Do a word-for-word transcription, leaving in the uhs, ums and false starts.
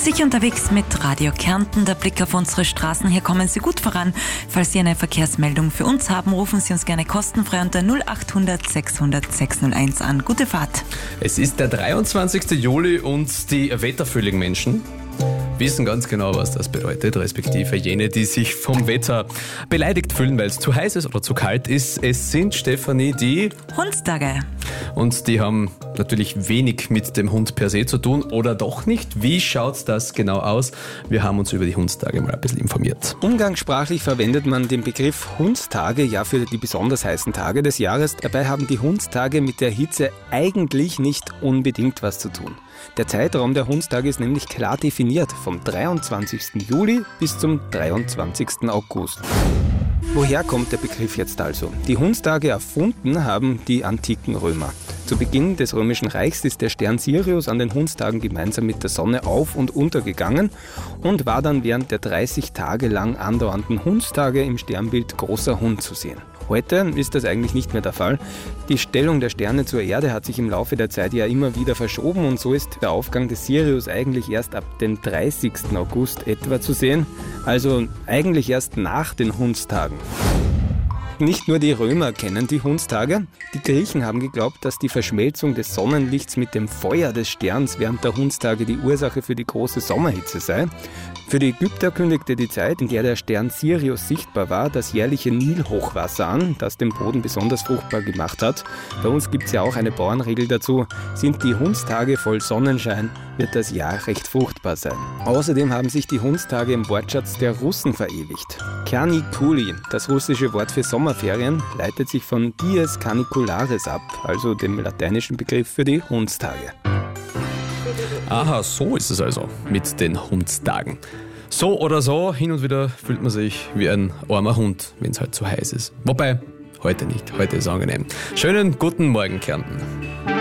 Sicher unterwegs mit Radio Kärnten. Der Blick auf unsere Straßen. Hier kommen Sie gut voran. Falls Sie eine Verkehrsmeldung für uns haben, rufen Sie uns gerne kostenfrei unter null acht hundert sechshundert sechshunderteins an. Gute Fahrt. Es ist der dreiundzwanzigste Juli und die wetterfühligen Menschen wissen ganz genau, was das bedeutet, respektive jene, die sich vom Wetter beleidigt fühlen, weil es zu heiß ist oder zu kalt ist. Es sind, Stefanie, die Hundstage. Und die haben natürlich wenig mit dem Hund per se zu tun, oder doch nicht? Wie schaut das genau aus? Wir haben uns über die Hundstage mal ein bisschen informiert. Umgangssprachlich verwendet man den Begriff Hundstage ja für die besonders heißen Tage des Jahres. Dabei haben die Hundstage mit der Hitze eigentlich nicht unbedingt was zu tun. Der Zeitraum der Hundstage ist nämlich klar definiert, vom dreiundzwanzigsten Juli bis zum dreiundzwanzigsten August. Woher kommt der Begriff jetzt also? Die Hundstage erfunden haben die antiken Römer. Zu Beginn des Römischen Reichs ist der Stern Sirius an den Hundstagen gemeinsam mit der Sonne auf- und untergegangen und war dann während der dreißig Tage lang andauernden Hundstage im Sternbild großer Hund zu sehen. Heute ist das eigentlich nicht mehr der Fall. Die Stellung der Sterne zur Erde hat sich im Laufe der Zeit ja immer wieder verschoben und so ist der Aufgang des Sirius eigentlich erst ab dem dreißigsten August etwa zu sehen, also eigentlich erst nach den Hundstagen. Nicht nur die Römer kennen die Hundstage. Die Griechen haben geglaubt, dass die Verschmelzung des Sonnenlichts mit dem Feuer des Sterns während der Hundstage die Ursache für die große Sommerhitze sei. Für die Ägypter kündigte die Zeit, in der der Stern Sirius sichtbar war, das jährliche Nilhochwasser an, das den Boden besonders fruchtbar gemacht hat. Bei uns gibt es ja auch eine Bauernregel dazu. Sind die Hundstage voll Sonnenschein, wird das Jahr recht fruchtbar sein. Außerdem haben sich die Hundstage im Wortschatz der Russen verewigt. Caniculi, das russische Wort für Sommerferien, leitet sich von Dies Canicularis ab, also dem lateinischen Begriff für die Hundstage. Aha, so ist es also mit den Hundstagen. So oder so, hin und wieder fühlt man sich wie ein armer Hund, wenn es halt zu heiß ist. Wobei, heute nicht, heute ist es angenehm. Schönen guten Morgen, Kärnten.